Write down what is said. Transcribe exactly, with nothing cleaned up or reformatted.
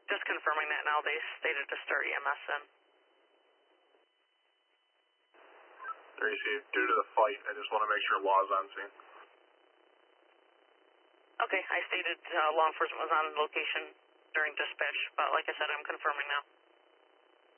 Just confirming that now. They stated to start E M S in. three C, due to the fight, I just want to make sure law's on scene. Okay, I stated uh, law enforcement was on location during dispatch, but like I said, I'm confirming now.